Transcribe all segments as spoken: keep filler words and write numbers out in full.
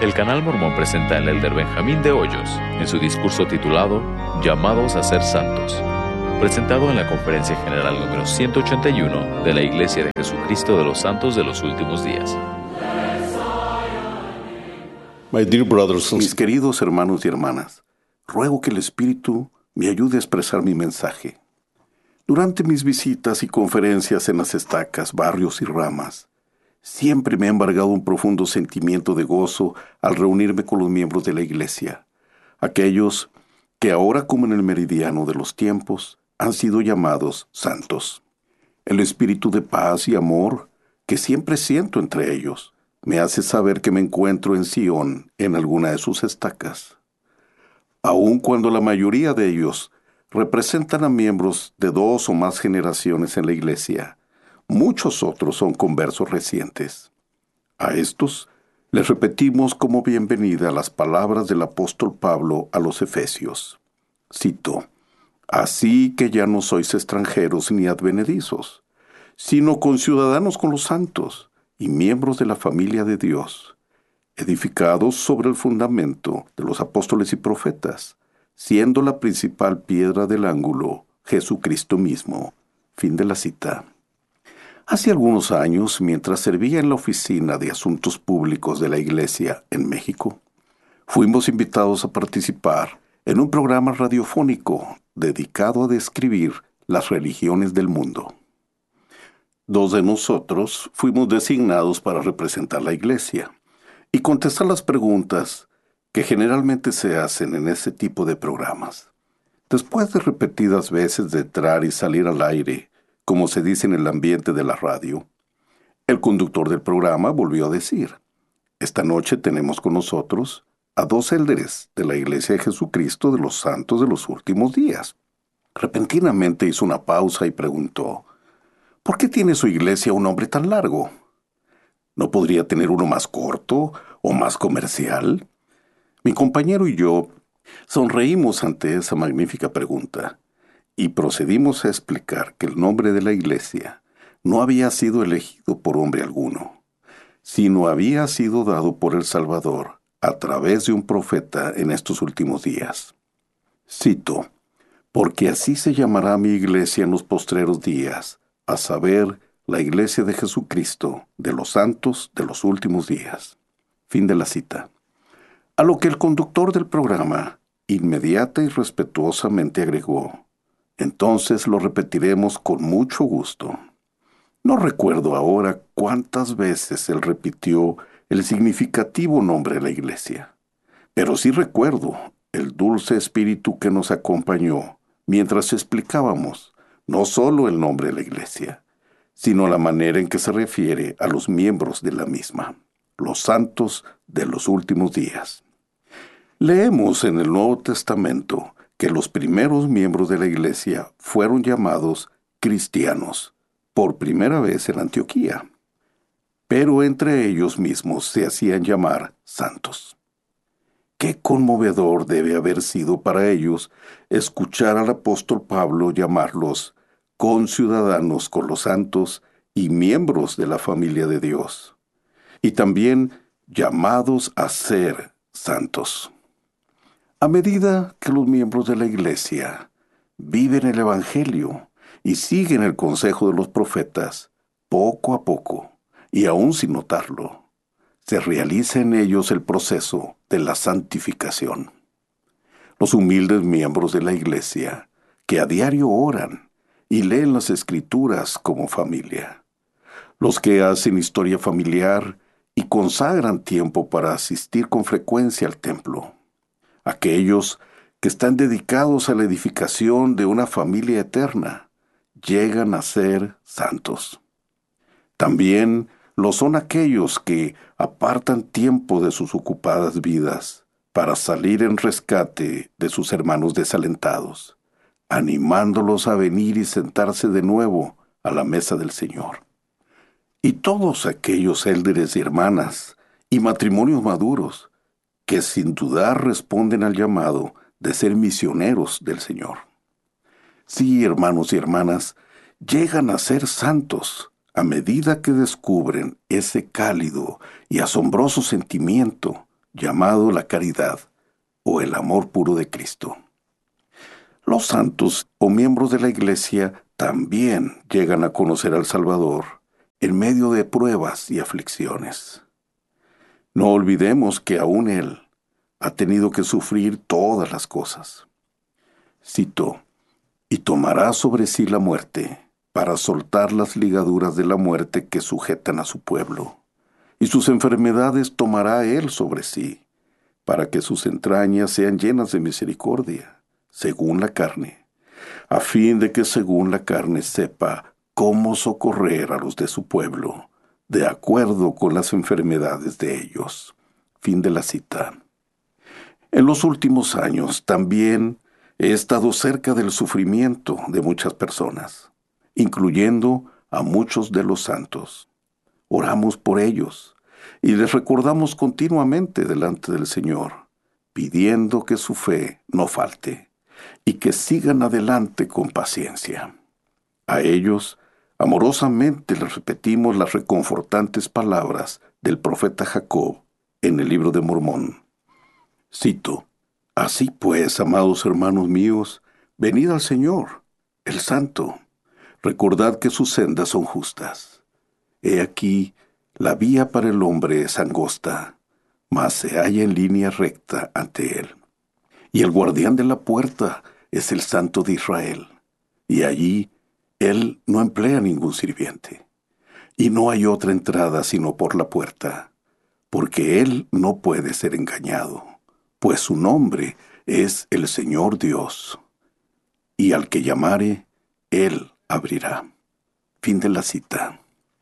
El Canal Mormón presenta al Elder Benjamín de Hoyos en su discurso titulado Llamados a ser Santos, presentado en la Conferencia General número ciento ochenta y uno de la Iglesia de Jesucristo de los Santos de los Últimos Días. My dear brothers, mis queridos hermanos y hermanas, ruego que el Espíritu me ayude a expresar mi mensaje. Durante mis visitas y conferencias en las estacas, barrios y ramas, siempre me ha embargado un profundo sentimiento de gozo al reunirme con los miembros de la Iglesia, aquellos que ahora, como en el meridiano de los tiempos, han sido llamados santos. El espíritu de paz y amor que siempre siento entre ellos me hace saber que me encuentro en Sion, en alguna de sus estacas. Aun cuando la mayoría de ellos representan a miembros de dos o más generaciones en la Iglesia, muchos otros son conversos recientes. A estos les repetimos como bienvenida las palabras del apóstol Pablo a los Efesios. Cito: Así que ya no sois extranjeros ni advenedizos, sino conciudadanos con los santos y miembros de la familia de Dios, edificados sobre el fundamento de los apóstoles y profetas, siendo la principal piedra del ángulo Jesucristo mismo. Fin de la cita. Hace algunos años, mientras servía en la oficina de Asuntos Públicos de la Iglesia en México, fuimos invitados a participar en un programa radiofónico dedicado a describir las religiones del mundo. Dos de nosotros fuimos designados para representar la Iglesia y contestar las preguntas que generalmente se hacen en ese tipo de programas. Después de repetidas veces de entrar y salir al aire, como se dice en el ambiente de la radio, el conductor del programa volvió a decir: Esta noche tenemos con nosotros a dos élderes de la Iglesia de Jesucristo de los Santos de los Últimos Días. Repentinamente hizo una pausa y preguntó: ¿Por qué tiene su iglesia un nombre tan largo? ¿No podría tener uno más corto o más comercial? Mi compañero y yo sonreímos ante esa magnífica pregunta y procedimos a explicar que el nombre de la iglesia no había sido elegido por hombre alguno, sino había sido dado por el Salvador a través de un profeta en estos últimos días. Cito: Porque así se llamará mi iglesia en los postreros días, a saber, la iglesia de Jesucristo, de los santos de los últimos días. Fin de la cita. A lo que el conductor del programa inmediata y respetuosamente agregó: Entonces lo repetiremos con mucho gusto. No recuerdo ahora cuántas veces él repitió el significativo nombre de la iglesia, pero sí recuerdo el dulce espíritu que nos acompañó mientras explicábamos no solo el nombre de la iglesia, sino la manera en que se refiere a los miembros de la misma, los santos de los últimos días. Leemos en el Nuevo Testamento que los primeros miembros de la iglesia fueron llamados cristianos, por primera vez en Antioquía, pero entre ellos mismos se hacían llamar santos. Qué conmovedor debe haber sido para ellos escuchar al apóstol Pablo llamarlos conciudadanos con los santos y miembros de la familia de Dios, y también llamados a ser santos. A medida que los miembros de la iglesia viven el Evangelio y siguen el consejo de los profetas, poco a poco, y aún sin notarlo, se realiza en ellos el proceso de la santificación. Los humildes miembros de la iglesia, que a diario oran y leen las Escrituras como familia, los que hacen historia familiar y consagran tiempo para asistir con frecuencia al templo, aquellos que están dedicados a la edificación de una familia eterna, llegan a ser santos. También lo son aquellos que apartan tiempo de sus ocupadas vidas para salir en rescate de sus hermanos desalentados, animándolos a venir y sentarse de nuevo a la mesa del Señor. Y todos aquellos élderes y hermanas y matrimonios maduros que sin dudar responden al llamado de ser misioneros del Señor. Sí, hermanos y hermanas, llegan a ser santos a medida que descubren ese cálido y asombroso sentimiento llamado la caridad o el amor puro de Cristo. Los santos o miembros de la Iglesia también llegan a conocer al Salvador en medio de pruebas y aflicciones. No olvidemos que aún Él ha tenido que sufrir todas las cosas. Cito, y tomará sobre sí la muerte para soltar las ligaduras de la muerte que sujetan a su pueblo, y sus enfermedades tomará Él sobre sí, para que sus entrañas sean llenas de misericordia, según la carne, a fin de que según la carne sepa cómo socorrer a los de su pueblo, de acuerdo con las enfermedades de ellos. Fin de la cita. En los últimos años también he estado cerca del sufrimiento de muchas personas, incluyendo a muchos de los santos. Oramos por ellos y les recordamos continuamente delante del Señor, pidiendo que su fe no falte y que sigan adelante con paciencia. A ellos, amorosamente les repetimos las reconfortantes palabras del profeta Jacob en el libro de Mormón. Cito, así pues, amados hermanos míos, venid al Señor, el Santo. Recordad que sus sendas son justas. He aquí, la vía para el hombre es angosta, mas se halla en línea recta ante él. Y el guardián de la puerta es el Santo de Israel, y allí él no emplea ningún sirviente. Y no hay otra entrada sino por la puerta, porque él no puede ser engañado, pues su nombre es el Señor Dios. Y al que llamare, él abrirá. Fin de la cita.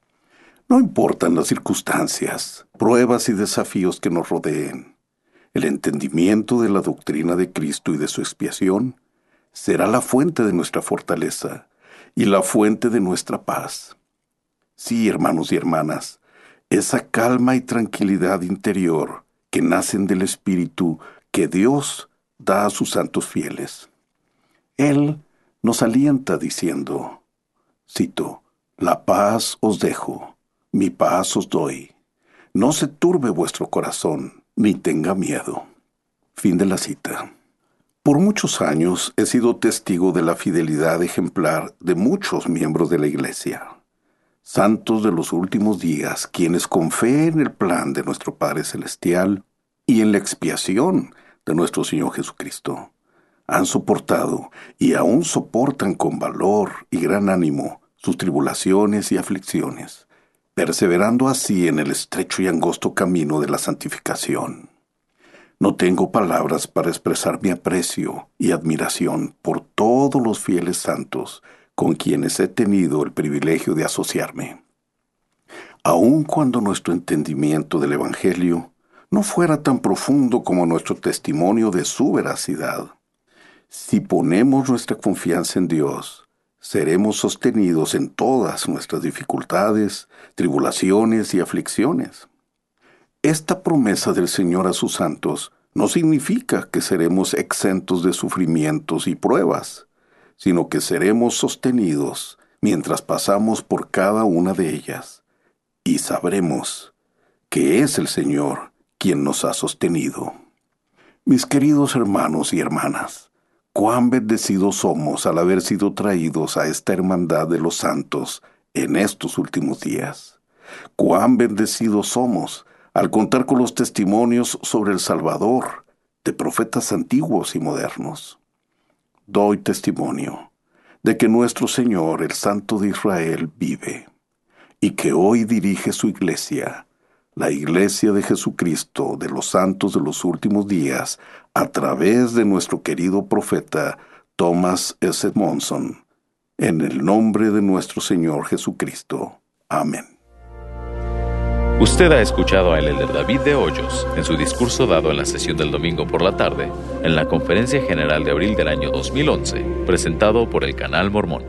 No importan las circunstancias, pruebas y desafíos que nos rodeen. El entendimiento de la doctrina de Cristo y de su expiación será la fuente de nuestra fortaleza y la fuente de nuestra paz. Sí, hermanos y hermanas, esa calma y tranquilidad interior que nacen del Espíritu que Dios da a sus santos fieles. Él nos alienta diciendo, cito, la paz os dejo, mi paz os doy. No se turbe vuestro corazón, ni tenga miedo. Fin de la cita. Por muchos años he sido testigo de la fidelidad ejemplar de muchos miembros de la Iglesia, santos de los últimos días, quienes con fe en el plan de nuestro Padre Celestial y en la expiación de nuestro Señor Jesucristo, han soportado y aún soportan con valor y gran ánimo sus tribulaciones y aflicciones, perseverando así en el estrecho y angosto camino de la santificación. No tengo palabras para expresar mi aprecio y admiración por todos los fieles santos con quienes he tenido el privilegio de asociarme. Aun cuando nuestro entendimiento del Evangelio no fuera tan profundo como nuestro testimonio de su veracidad, si ponemos nuestra confianza en Dios, seremos sostenidos en todas nuestras dificultades, tribulaciones y aflicciones. Esta promesa del Señor a sus santos no significa que seremos exentos de sufrimientos y pruebas, sino que seremos sostenidos mientras pasamos por cada una de ellas, y sabremos que es el Señor quien nos ha sostenido. Mis queridos hermanos y hermanas, cuán bendecidos somos al haber sido traídos a esta hermandad de los santos en estos últimos días. Cuán bendecidos somos al contar con los testimonios sobre el Salvador de profetas antiguos y modernos. Doy testimonio de que nuestro Señor, el Santo de Israel, vive, y que hoy dirige su iglesia, la iglesia de Jesucristo de los santos de los últimos días, a través de nuestro querido profeta Thomas S. Monson, en el nombre de nuestro Señor Jesucristo. Amén. Usted ha escuchado al elder David de Hoyos en su discurso dado en la sesión del domingo por la tarde en la Conferencia General de abril del año dos mil once, presentado por el Canal Mormón.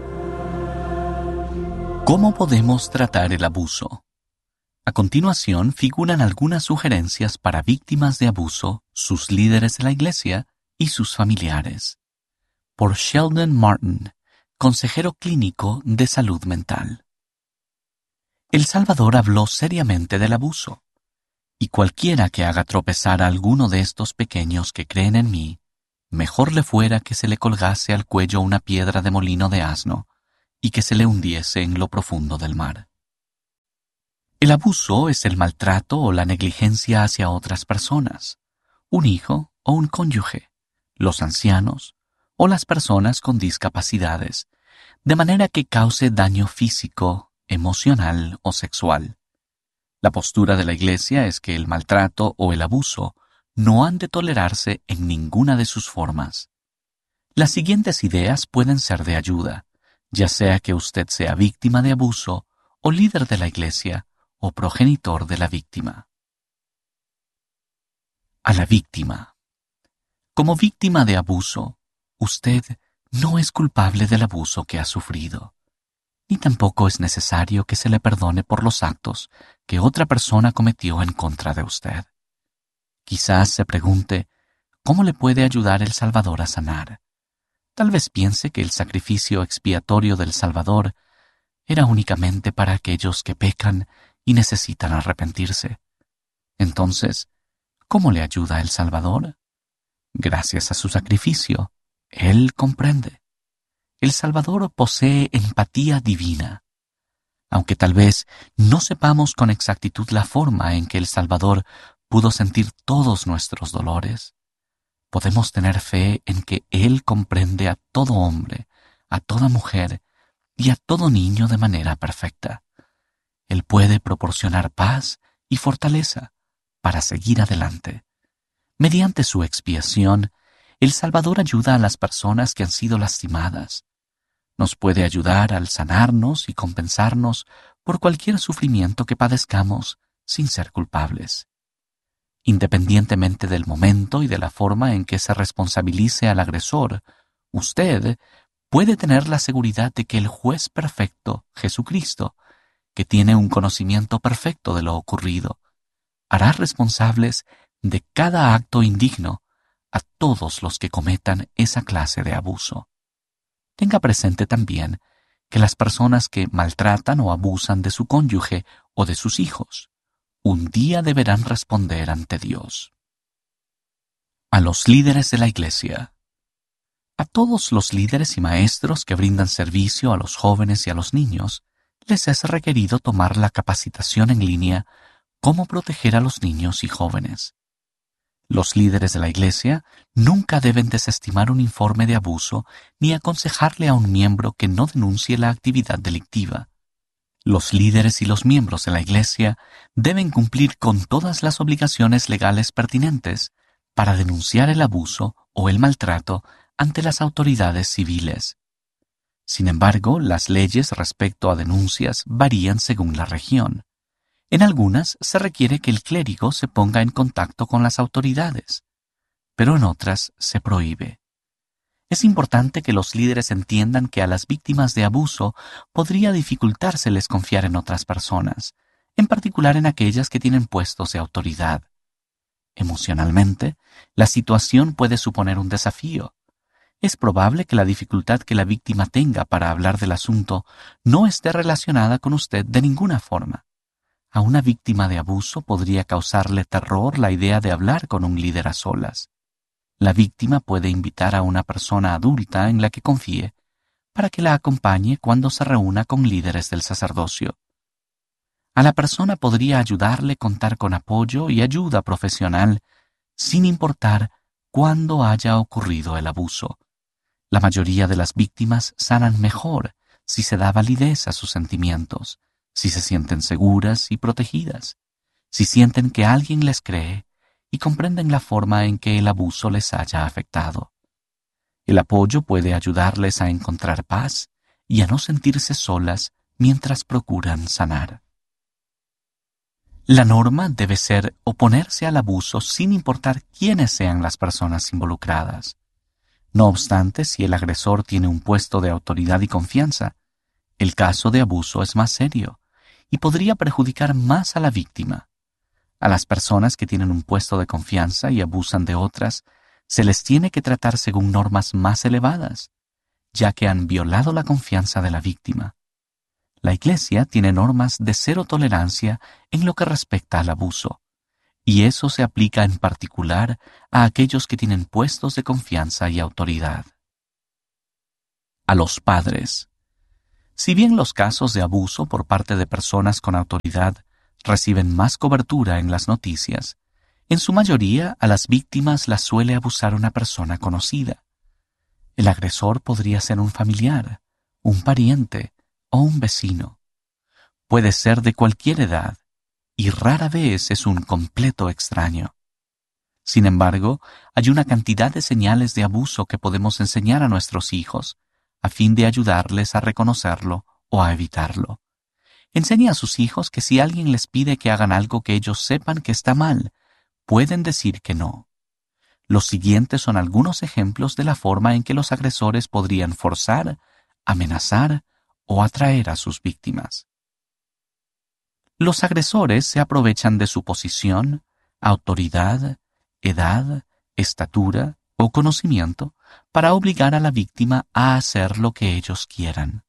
¿Cómo podemos tratar el abuso? A continuación figuran algunas sugerencias para víctimas de abuso, sus líderes de la iglesia y sus familiares. Por Sheldon Martin, consejero clínico de salud mental. El Salvador habló seriamente del abuso. Y cualquiera que haga tropezar a alguno de estos pequeños que creen en mí, mejor le fuera que se le colgase al cuello una piedra de molino de asno y que se le hundiese en lo profundo del mar. El abuso es el maltrato o la negligencia hacia otras personas, un hijo o un cónyuge, los ancianos o las personas con discapacidades, de manera que cause daño físico, emocional o sexual. La postura de la Iglesia es que el maltrato o el abuso no han de tolerarse en ninguna de sus formas. Las siguientes ideas pueden ser de ayuda, ya sea que usted sea víctima de abuso o líder de la Iglesia o progenitor de la víctima. A la víctima. Como víctima de abuso, usted no es culpable del abuso que ha sufrido, ni tampoco es necesario que se le perdone por los actos que otra persona cometió en contra de usted. Quizás se pregunte, ¿cómo le puede ayudar el Salvador a sanar? Tal vez piense que el sacrificio expiatorio del Salvador era únicamente para aquellos que pecan y necesitan arrepentirse. Entonces, ¿cómo le ayuda el Salvador? Gracias a su sacrificio, Él comprende. El Salvador posee empatía divina. Aunque tal vez no sepamos con exactitud la forma en que el Salvador pudo sentir todos nuestros dolores, podemos tener fe en que Él comprende a todo hombre, a toda mujer y a todo niño de manera perfecta. Él puede proporcionar paz y fortaleza para seguir adelante. Mediante su expiación, el Salvador ayuda a las personas que han sido lastimadas. Nos puede ayudar al sanarnos y compensarnos por cualquier sufrimiento que padezcamos sin ser culpables. Independientemente del momento y de la forma en que se responsabilice al agresor, usted puede tener la seguridad de que el juez perfecto, Jesucristo, que tiene un conocimiento perfecto de lo ocurrido, hará responsables de cada acto indigno a todos los que cometan esa clase de abuso. Tenga presente también que las personas que maltratan o abusan de su cónyuge o de sus hijos, un día deberán responder ante Dios. A los líderes de la Iglesia. A todos los líderes y maestros que brindan servicio a los jóvenes y a los niños, les es requerido tomar la capacitación en línea Cómo proteger a los niños y jóvenes. Los líderes de la Iglesia nunca deben desestimar un informe de abuso ni aconsejarle a un miembro que no denuncie la actividad delictiva. Los líderes y los miembros de la Iglesia deben cumplir con todas las obligaciones legales pertinentes para denunciar el abuso o el maltrato ante las autoridades civiles. Sin embargo, las leyes respecto a denuncias varían según la región. En algunas se requiere que el clérigo se ponga en contacto con las autoridades, pero en otras se prohíbe. Es importante que los líderes entiendan que a las víctimas de abuso podría dificultárseles confiar en otras personas, en particular en aquellas que tienen puestos de autoridad. Emocionalmente, la situación puede suponer un desafío. Es probable que la dificultad que la víctima tenga para hablar del asunto no esté relacionada con usted de ninguna forma. A una víctima de abuso podría causarle terror la idea de hablar con un líder a solas. La víctima puede invitar a una persona adulta en la que confíe para que la acompañe cuando se reúna con líderes del sacerdocio. A la persona podría ayudarle contar con apoyo y ayuda profesional sin importar cuándo haya ocurrido el abuso. La mayoría de las víctimas sanan mejor si se da validez a sus sentimientos, si se sienten seguras y protegidas, si sienten que alguien les cree y comprenden la forma en que el abuso les haya afectado. El apoyo puede ayudarles a encontrar paz y a no sentirse solas mientras procuran sanar. La norma debe ser oponerse al abuso sin importar quiénes sean las personas involucradas. No obstante, si el agresor tiene un puesto de autoridad y confianza, el caso de abuso es más serio y podría perjudicar más a la víctima. A las personas que tienen un puesto de confianza y abusan de otras, se les tiene que tratar según normas más elevadas, ya que han violado la confianza de la víctima. La Iglesia tiene normas de cero tolerancia en lo que respecta al abuso, y eso se aplica en particular a aquellos que tienen puestos de confianza y autoridad. A los padres. Si bien los casos de abuso por parte de personas con autoridad reciben más cobertura en las noticias, en su mayoría a las víctimas las suele abusar una persona conocida. El agresor podría ser un familiar, un pariente o un vecino. Puede ser de cualquier edad y rara vez es un completo extraño. Sin embargo, hay una cantidad de señales de abuso que podemos enseñar a nuestros hijos a fin de ayudarles a reconocerlo o a evitarlo. Enseñe a sus hijos que si alguien les pide que hagan algo que ellos sepan que está mal, pueden decir que no. Los siguientes son algunos ejemplos de la forma en que los agresores podrían forzar, amenazar o atraer a sus víctimas. Los agresores se aprovechan de su posición, autoridad, edad, estatura o conocimiento para obligar a la víctima a hacer lo que ellos quieran.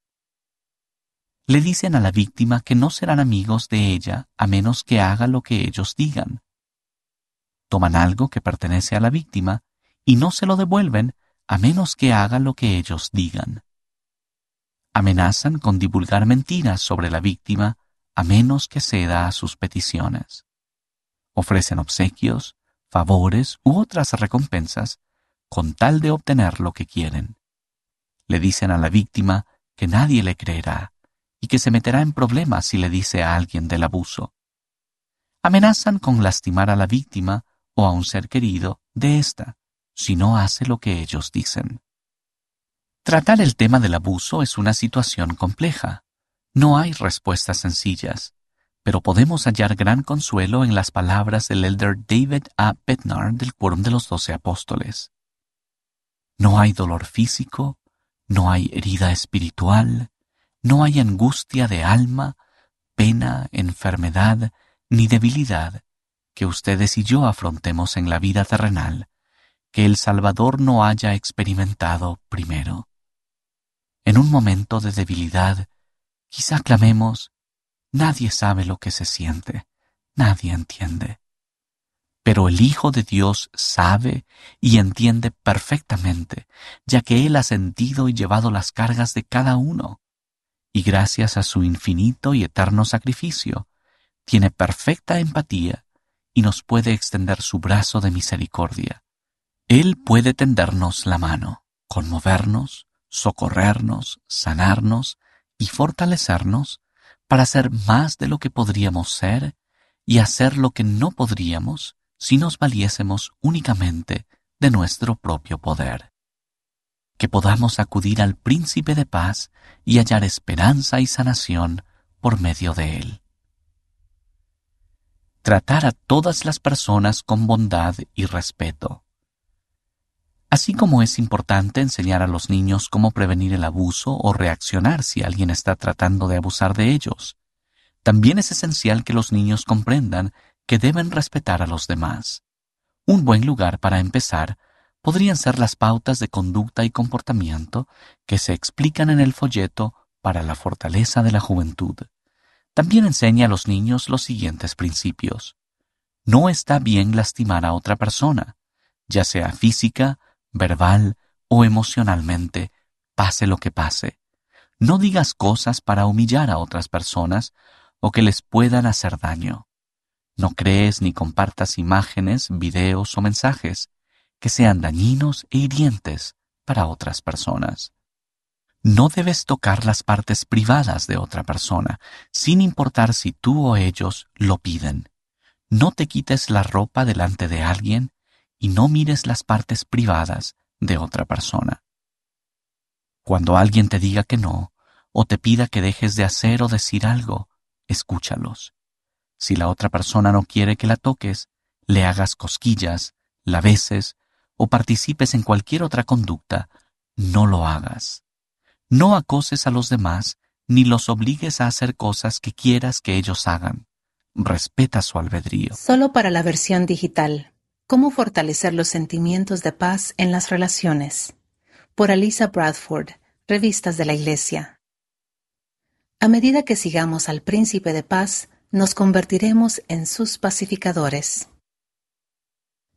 Le dicen a la víctima que no serán amigos de ella a menos que haga lo que ellos digan. Toman algo que pertenece a la víctima y no se lo devuelven a menos que haga lo que ellos digan. Amenazan con divulgar mentiras sobre la víctima a menos que ceda a sus peticiones. Ofrecen obsequios, favores u otras recompensas con tal de obtener lo que quieren. Le dicen a la víctima que nadie le creerá y que se meterá en problemas si le dice a alguien del abuso. Amenazan con lastimar a la víctima o a un ser querido de ésta si no hace lo que ellos dicen. Tratar el tema del abuso es una situación compleja. No hay respuestas sencillas, pero podemos hallar gran consuelo en las palabras del elder David A. Bednar del Quórum de los Doce Apóstoles. No hay dolor físico, no hay herida espiritual, no hay angustia de alma, pena, enfermedad, ni debilidad que ustedes y yo afrontemos en la vida terrenal, que el Salvador no haya experimentado primero. En un momento de debilidad, quizá clamemos, nadie sabe lo que se siente, nadie entiende. Pero el Hijo de Dios sabe y entiende perfectamente, ya que Él ha sentido y llevado las cargas de cada uno, y gracias a su infinito y eterno sacrificio, tiene perfecta empatía y nos puede extender su brazo de misericordia. Él puede tendernos la mano, conmovernos, socorrernos, sanarnos y fortalecernos para ser más de lo que podríamos ser y hacer lo que no podríamos si nos valiésemos únicamente de nuestro propio poder. Que podamos acudir al Príncipe de Paz y hallar esperanza y sanación por medio de Él. Tratar a todas las personas con bondad y respeto. Así como es importante enseñar a los niños cómo prevenir el abuso o reaccionar si alguien está tratando de abusar de ellos, también es esencial que los niños comprendan que deben respetar a los demás. Un buen lugar para empezar podrían ser las pautas de conducta y comportamiento que se explican en el folleto para la fortaleza de la juventud. También enseña a los niños los siguientes principios. No está bien lastimar a otra persona, ya sea física, verbal o emocionalmente, pase lo que pase. No digas cosas para humillar a otras personas o que les puedan hacer daño. No crees ni compartas imágenes, videos o mensajes que sean dañinos e hirientes para otras personas. No debes tocar las partes privadas de otra persona, sin importar si tú o ellos lo piden. No te quites la ropa delante de alguien y no mires las partes privadas de otra persona. Cuando alguien te diga que no, o te pida que dejes de hacer o decir algo, escúchalos. Si la otra persona no quiere que la toques, le hagas cosquillas, la beses o participes en cualquier otra conducta, no lo hagas. No acoses a los demás ni los obligues a hacer cosas que quieras que ellos hagan. Respeta su albedrío. Solo para la versión digital. ¿Cómo fortalecer los sentimientos de paz en las relaciones? Por Alisa Bradford, Revistas de la Iglesia. A medida que sigamos al Príncipe de Paz, nos convertiremos en sus pacificadores.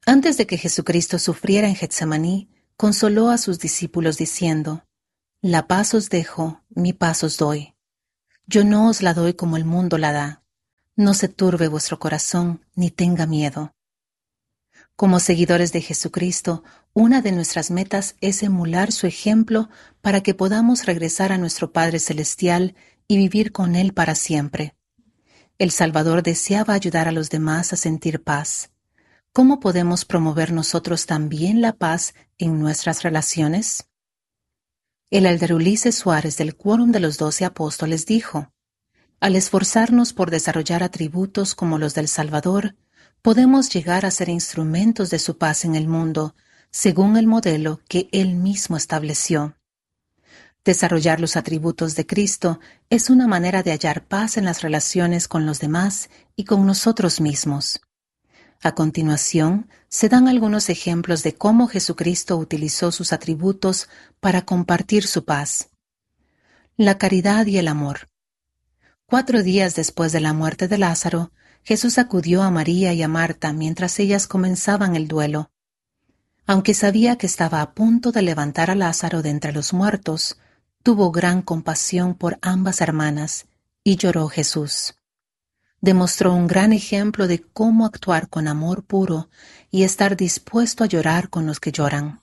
Antes de que Jesucristo sufriera en Getsemaní, consoló a sus discípulos diciendo: La paz os dejo, mi paz os doy. Yo no os la doy como el mundo la da. No se turbe vuestro corazón, ni tenga miedo. Como seguidores de Jesucristo, una de nuestras metas es emular su ejemplo para que podamos regresar a nuestro Padre Celestial y vivir con Él para siempre. El Salvador deseaba ayudar a los demás a sentir paz. ¿Cómo podemos promover nosotros también la paz en nuestras relaciones? El elder Ulises Suárez del Quórum de los Doce Apóstoles dijo: Al esforzarnos por desarrollar atributos como los del Salvador, podemos llegar a ser instrumentos de su paz en el mundo, según el modelo que Él mismo estableció. Desarrollar los atributos de Cristo es una manera de hallar paz en las relaciones con los demás y con nosotros mismos. A continuación, se dan algunos ejemplos de cómo Jesucristo utilizó sus atributos para compartir su paz. La caridad y el amor. Cuatro días después de la muerte de Lázaro, Jesús acudió a María y a Marta mientras ellas comenzaban el duelo. Aunque sabía que estaba a punto de levantar a Lázaro de entre los muertos, tuvo gran compasión por ambas hermanas y lloró Jesús. Demostró un gran ejemplo de cómo actuar con amor puro y estar dispuesto a llorar con los que lloran.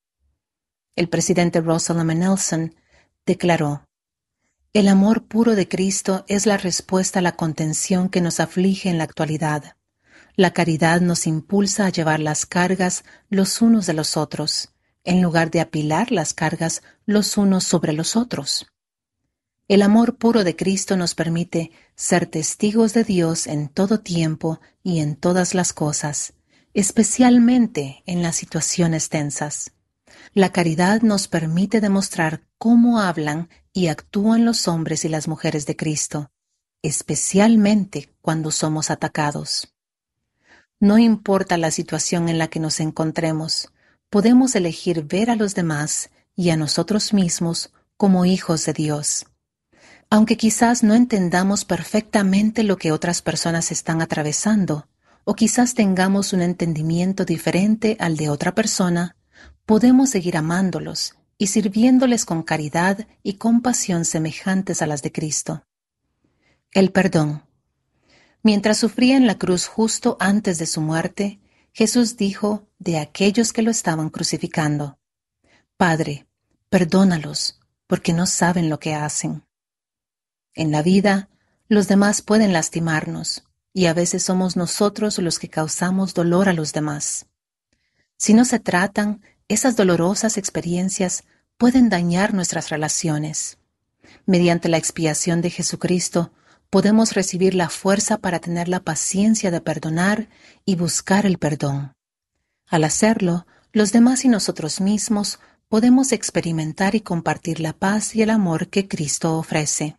El presidente Russell M. Nelson declaró: El amor puro de Cristo es la respuesta a la contención que nos aflige en la actualidad. La caridad nos impulsa a llevar las cargas los unos de los otros, en lugar de apilar las cargas los unos sobre los otros. El amor puro de Cristo nos permite ser testigos de Dios en todo tiempo y en todas las cosas, especialmente en las situaciones tensas. La caridad nos permite demostrar cómo hablan y actúan los hombres y las mujeres de Cristo, especialmente cuando somos atacados. No importa la situación en la que nos encontremos, podemos elegir ver a los demás y a nosotros mismos como hijos de Dios. Aunque quizás no entendamos perfectamente lo que otras personas están atravesando, o quizás tengamos un entendimiento diferente al de otra persona, podemos seguir amándolos y sirviéndoles con caridad y compasión semejantes a las de Cristo. El perdón. Mientras sufría en la cruz justo antes de su muerte, Jesús dijo de aquellos que lo estaban crucificando: Padre, perdónalos, porque no saben lo que hacen. En la vida, los demás pueden lastimarnos, y a veces somos nosotros los que causamos dolor a los demás. Si no se tratan, esas dolorosas experiencias pueden dañar nuestras relaciones. Mediante la expiación de Jesucristo, podemos recibir la fuerza para tener la paciencia de perdonar y buscar el perdón. Al hacerlo, los demás y nosotros mismos podemos experimentar y compartir la paz y el amor que Cristo ofrece.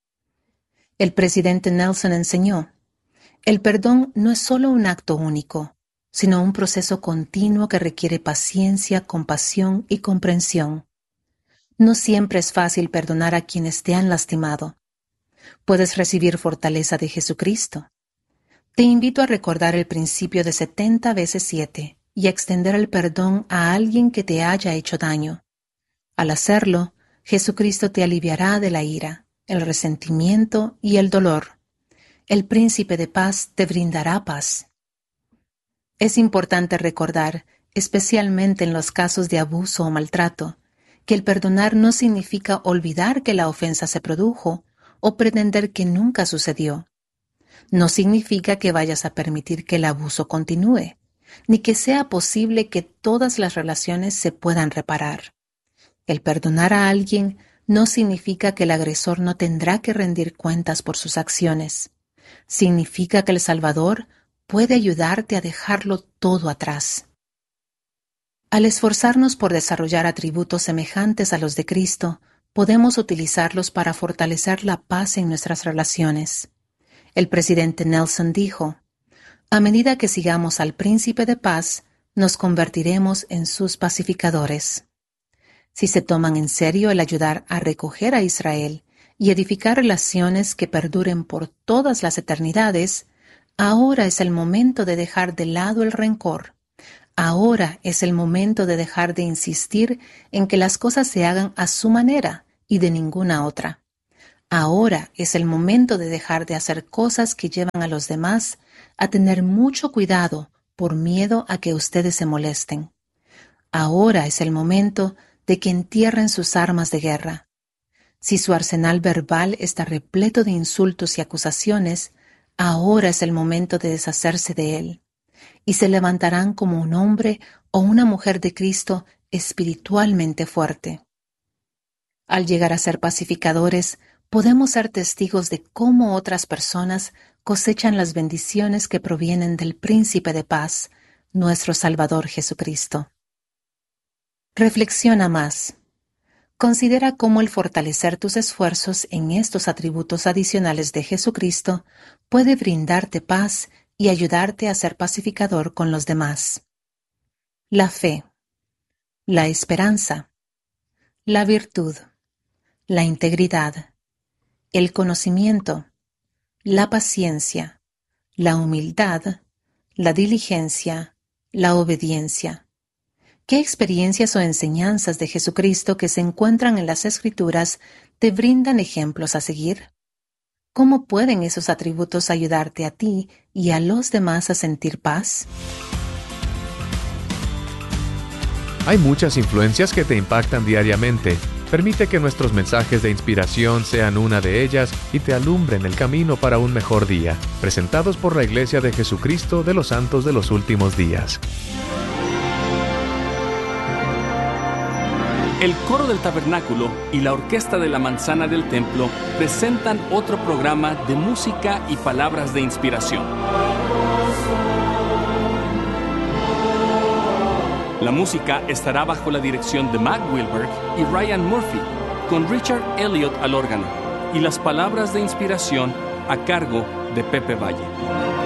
El presidente Nelson enseñó: el perdón no es solo un acto único, sino un proceso continuo que requiere paciencia, compasión y comprensión. No siempre es fácil perdonar a quienes te han lastimado. Puedes recibir fortaleza de Jesucristo. Te invito a recordar el principio de setenta veces siete y a extender el perdón a alguien que te haya hecho daño. Al hacerlo, Jesucristo te aliviará de la ira, el resentimiento y el dolor. El príncipe de paz te brindará paz. Es importante recordar, especialmente en los casos de abuso o maltrato, que el perdonar no significa olvidar que la ofensa se produjo o pretender que nunca sucedió. No significa que vayas a permitir que el abuso continúe, ni que sea posible que todas las relaciones se puedan reparar. El perdonar a alguien no significa que el agresor no tendrá que rendir cuentas por sus acciones. Significa que el Salvador puede ayudarte a dejarlo todo atrás. Al esforzarnos por desarrollar atributos semejantes a los de Cristo, podemos utilizarlos para fortalecer la paz en nuestras relaciones. El presidente Nelson dijo: a medida que sigamos al príncipe de paz, nos convertiremos en sus pacificadores. Si se toman en serio el ayudar a recoger a Israel y edificar relaciones que perduren por todas las eternidades, ahora es el momento de dejar de lado el rencor, Ahora es el momento de dejar de insistir en que las cosas se hagan a su manera y de ninguna otra. Ahora es el momento de dejar de hacer cosas que llevan a los demás a tener mucho cuidado por miedo a que ustedes se molesten. Ahora es el momento de que entierren sus armas de guerra. Si su arsenal verbal está repleto de insultos y acusaciones, ahora es el momento de deshacerse de él, y se levantarán como un hombre o una mujer de Cristo espiritualmente fuerte. Al llegar a ser pacificadores, podemos ser testigos de cómo otras personas cosechan las bendiciones que provienen del Príncipe de Paz, nuestro Salvador Jesucristo. Reflexiona más. Considera cómo el fortalecer tus esfuerzos en estos atributos adicionales de Jesucristo puede brindarte paz y ayudarte a ser pacificador con los demás. La fe, la esperanza, la virtud, la integridad, el conocimiento, la paciencia, la humildad, la diligencia, la obediencia. ¿Qué experiencias o enseñanzas de Jesucristo que se encuentran en las Escrituras te brindan ejemplos a seguir? ¿Cómo pueden esos atributos ayudarte a ti y a los demás a sentir paz? Hay muchas influencias que te impactan diariamente. Permite que nuestros mensajes de inspiración sean una de ellas y te alumbren el camino para un mejor día. Presentados por la Iglesia de Jesucristo de los Santos de los Últimos Días. El coro del tabernáculo y la orquesta de la manzana del templo presentan otro programa de música y palabras de inspiración. La música estará bajo la dirección de Matt Wilberg y Ryan Murphy, con Richard Elliott al órgano, y las palabras de inspiración a cargo de Pepe Valle.